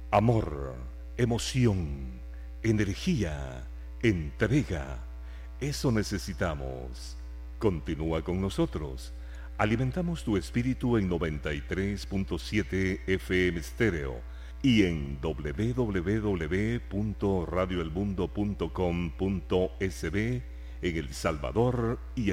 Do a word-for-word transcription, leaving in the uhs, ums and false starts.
Amor, emoción, energía, entrega. Eso necesitamos. Continúa con nosotros. Alimentamos tu espíritu en noventa y tres punto siete F M Stereo y en doble u doble u doble u punto radio el mundo punto com punto es be en El Salvador y el